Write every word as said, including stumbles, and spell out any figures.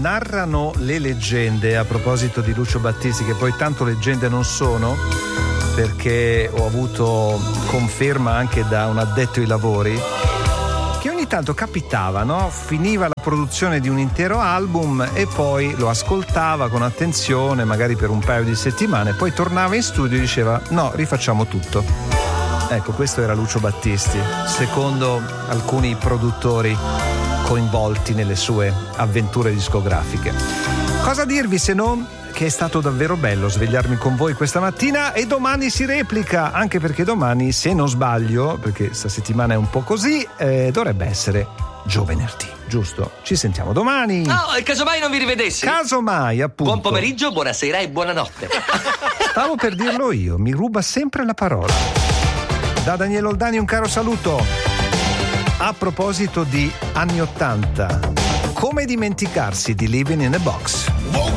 narrano le leggende, a proposito di Lucio Battisti, che poi tanto leggende non sono, perché ho avuto conferma anche da un addetto ai lavori, che ogni tanto capitava, no? Finiva la produzione di un intero album e poi lo ascoltava con attenzione, magari per un paio di settimane, poi tornava in studio e diceva no, rifacciamo tutto. Ecco, questo era Lucio Battisti, secondo alcuni produttori coinvolti nelle sue avventure discografiche. Cosa dirvi se non che è stato davvero bello svegliarmi con voi questa mattina, e domani si replica, anche perché domani, se non sbaglio, perché sta settimana è un po' così, eh, dovrebbe essere giovenerdì, giusto? Ci sentiamo domani. No, e casomai non vi rivedessi. Casomai, appunto. Buon pomeriggio, buonasera e buonanotte. Stavo per dirlo io, mi ruba sempre la parola. Da Daniele Oldani un caro saluto. A proposito di anni ottanta, come dimenticarsi di Living in a Box?